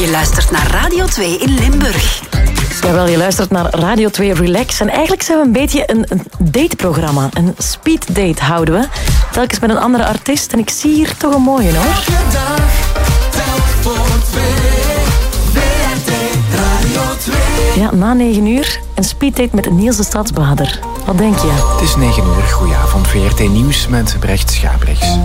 Je luistert naar Radio 2 in Limburg. Jawel, je luistert naar Radio 2 Relax. En eigenlijk zijn we een beetje een dateprogramma. Een speed date houden we. Telkens met een andere artiest. En ik zie hier toch een mooie, hoor. Elke dag telt voor 2. VRT Radio 2. Ja, na 9 uur een speed date met Niels de Stadsbader. Wat denk je? Het is 9 uur. Goedenavond. VRT Nieuws met Brecht Schaabrechts.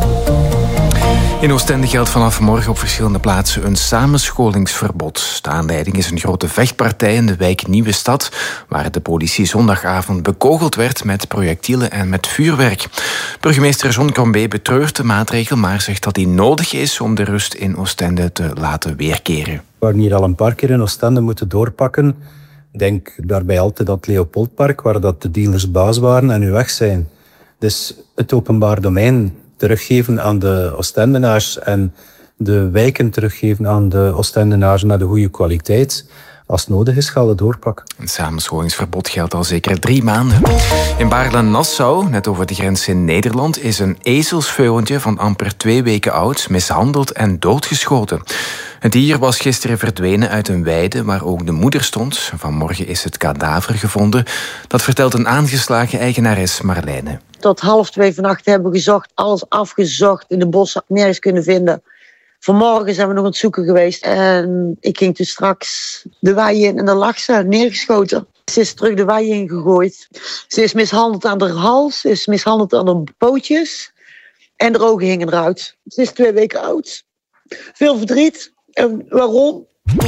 In Oostende geldt vanaf morgen op verschillende plaatsen een samenscholingsverbod. De aanleiding is een grote vechtpartij in de wijk Nieuwe Stad, waar de politie zondagavond bekogeld werd met projectielen en met vuurwerk. Burgemeester John Crombé betreurt de maatregel, maar zegt dat die nodig is om de rust in Oostende te laten weerkeren. We hebben hier al een paar keer in Oostende moeten doorpakken. Ik denk daarbij altijd aan het Leopoldpark, waar dat de dealers baas waren en nu weg zijn. Dus het openbaar domein teruggeven aan de Oostendenaars en de wijken teruggeven aan de Oostendenaars naar de goede kwaliteit. Als het nodig is, gaan we doorpakken. Een samenscholingsverbod geldt al zeker 3 maanden. In Baarle-Nassau, net over de grens in Nederland, is een ezelsveulentje van amper 2 weken oud mishandeld en doodgeschoten. Het dier was gisteren verdwenen uit een weide waar ook de moeder stond. Vanmorgen is het kadaver gevonden. Dat vertelt een aangeslagen eigenares Marlijne. Tot 1:30 vannacht hebben we gezocht, alles afgezocht, in de bossen nergens kunnen vinden. Vanmorgen zijn we nog aan het zoeken geweest en ik ging toen straks de wei in en daar lag ze neergeschoten. Ze is terug de wei in gegooid. Ze is mishandeld aan haar hals, ze is mishandeld aan haar pootjes en de ogen hingen eruit. Ze is 2 weken oud. Veel verdriet. En waarom?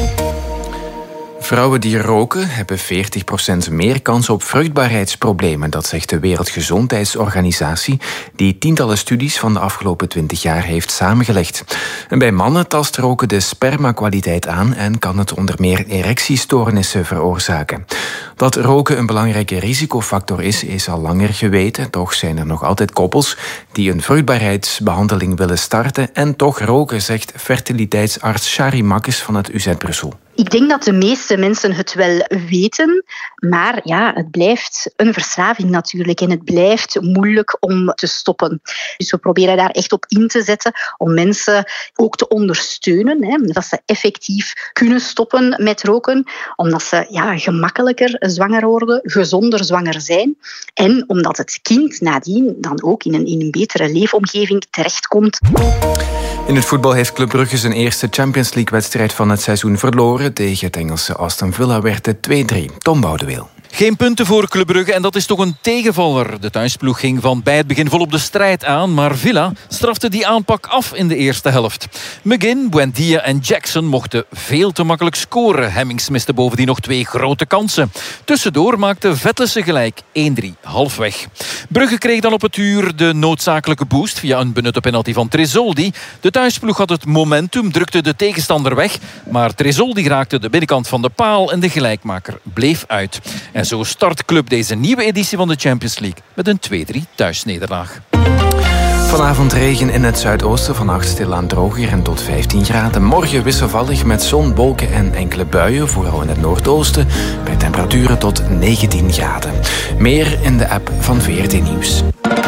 Vrouwen die roken hebben 40% meer kans op vruchtbaarheidsproblemen. Dat zegt de Wereldgezondheidsorganisatie, die tientallen studies van de afgelopen 20 jaar heeft samengelegd. En bij mannen tast roken de spermakwaliteit aan en kan het onder meer erectiestoornissen veroorzaken. Dat roken een belangrijke risicofactor is al langer geweten. Toch zijn er nog altijd koppels die een vruchtbaarheidsbehandeling willen starten en toch roken, zegt fertiliteitsarts Shari Makkes van het UZ Brussel. Ik denk dat de meeste mensen het wel weten, maar ja, het blijft een verslaving natuurlijk en het blijft moeilijk om te stoppen. Dus we proberen daar echt op in te zetten om mensen ook te ondersteunen, dat ze effectief kunnen stoppen met roken, omdat ze gemakkelijker zwanger worden, gezonder zwanger zijn en omdat het kind nadien dan ook in een betere leefomgeving terechtkomt. In het voetbal heeft Club Brugge zijn eerste Champions League-wedstrijd van het seizoen verloren. Tegen het Engelse Aston Villa werd het 2-3. Tom Boudeweel. Geen punten voor Club Brugge en dat is toch een tegenvaller. De thuisploeg ging van bij het begin volop de strijd aan, maar Villa strafte die aanpak af in de eerste helft. McGinn, Buendia en Jackson mochten veel te makkelijk scoren. Hemmings miste bovendien nog 2 grote kansen. Tussendoor maakte Vetlesen gelijk 1-3 halfweg. Brugge kreeg dan op het uur de noodzakelijke boost via een benutte penalty van Tresoldi. De thuisploeg had het momentum, drukte de tegenstander weg, maar Tresoldi raakte de binnenkant van de paal en de gelijkmaker bleef uit. En zo start Club deze nieuwe editie van de Champions League met een 2-3 thuisnederlaag. Vanavond regen in het zuidoosten, vannacht stilaan droger en tot 15 graden. Morgen wisselvallig met zon, wolken en enkele buien, vooral in het noordoosten, bij temperaturen tot 19 graden. Meer in de app van VRT Nieuws.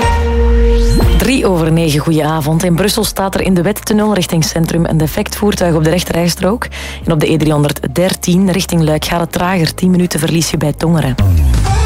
9:03, goedenavond. In Brussel staat er in de Wettunnel richting Centrum een defect voertuig op de rechterrijstrook. En op de E313 richting Luik gaat het trager. 10 minuten verlies je bij Tongeren.